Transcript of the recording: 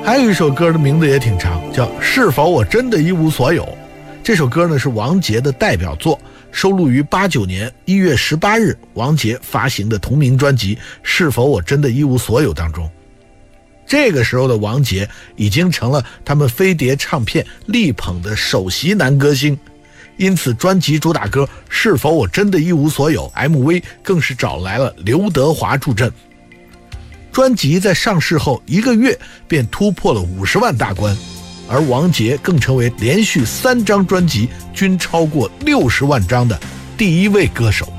还有一首歌的名字也挺长，叫《是否我真的一无所有》。这首歌呢是王杰的代表作，收录于89年1月18日王杰发行的同名专辑《是否我真的一无所有》当中。这个时候的王杰已经成了他们飞碟唱片力捧的首席男歌星，因此专辑主打歌《是否我真的一无所有》 MV 更是找来了刘德华助阵。专辑在上市后1个月便突破了50万大关，而王杰更成为连续3张专辑均超过60万张的第一位歌手。